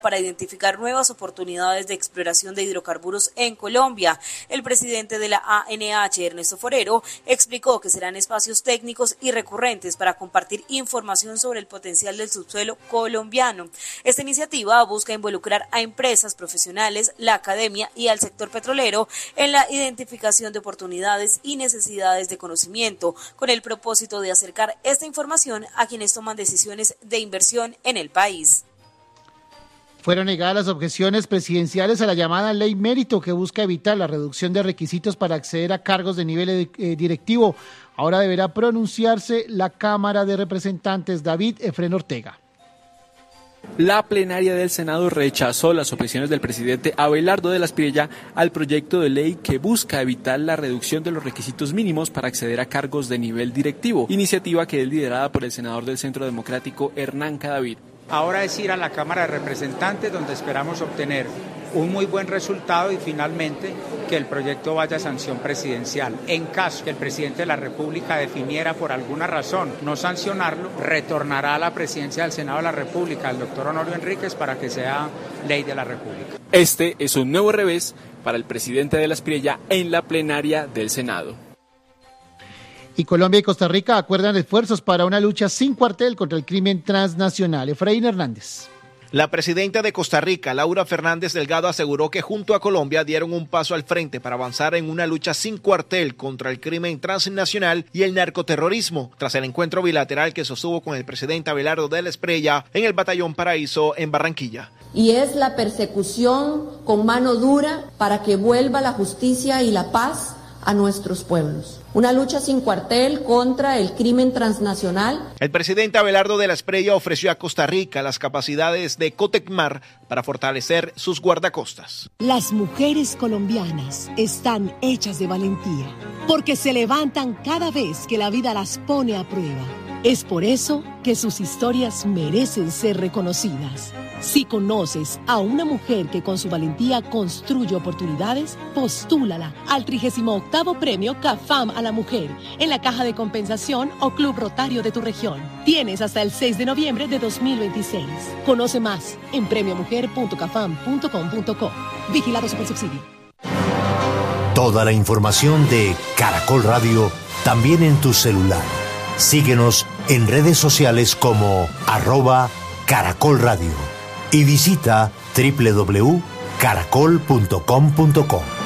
para identificar nuevas oportunidades de exploración de hidrocarburos en Colombia. El presidente de la ANH, Ernesto Forero, explicó que serán espacios técnicos y recurrentes para compartir información sobre el potencial del subsuelo colombiano. Esta iniciativa busca involucrar a empresas, profesionales, la academia y al sector petrolero en la identificación de oportunidades y necesidades de conocimiento, con el propósito de acercar esta información a quienes toman decisiones de inversión en el país. Fueron negadas las objeciones presidenciales a la llamada Ley Mérito, que busca evitar la reducción de requisitos para acceder a cargos de nivel directivo. Ahora deberá pronunciarse la Cámara de Representantes. David Efrén Ortega. La plenaria del Senado rechazó las objeciones del presidente Abelardo de la Espriella al proyecto de ley que busca evitar la reducción de los requisitos mínimos para acceder a cargos de nivel directivo, iniciativa que es liderada por el senador del Centro Democrático, Hernán Cadavid. Ahora es ir a la Cámara de Representantes, donde esperamos obtener un muy buen resultado y finalmente que el proyecto vaya a sanción presidencial. En caso que el presidente de la República definiera por alguna razón no sancionarlo, retornará a la presidencia del Senado de la República el doctor Honorio Enríquez para que sea ley de la República. Este es un nuevo revés para el presidente de la Espriella en la plenaria del Senado. Y Colombia y Costa Rica acuerdan esfuerzos para una lucha sin cuartel contra el crimen transnacional. Efraín Hernández. La presidenta de Costa Rica, Laura Fernández Delgado, aseguró que junto a Colombia dieron un paso al frente para avanzar en una lucha sin cuartel contra el crimen transnacional y el narcoterrorismo, tras el encuentro bilateral que sostuvo con el presidente Abelardo de la Espriella en el Batallón Paraíso en Barranquilla. Y es la persecución con mano dura para que vuelva la justicia y la paz a nuestros pueblos. Una lucha sin cuartel contra el crimen transnacional. El presidente Abelardo de la Espriella ofreció a Costa Rica las capacidades de Cotecmar para fortalecer sus guardacostas. Las mujeres colombianas están hechas de valentía, porque se levantan cada vez que la vida las pone a prueba. Es por eso que sus historias merecen ser reconocidas. Si conoces a una mujer que con su valentía construye oportunidades, postúlala al 38º Premio CAFAM a la Mujer en la Caja de Compensación o Club Rotario de tu región. Tienes hasta el 6 de noviembre de 2026. Conoce más en premiomujer.cafam.com.co. Vigilado Supersubsidio. Toda la información de Caracol Radio también en tu celular. Síguenos en redes sociales como @Caracol Radio y visita www.caracol.com.co.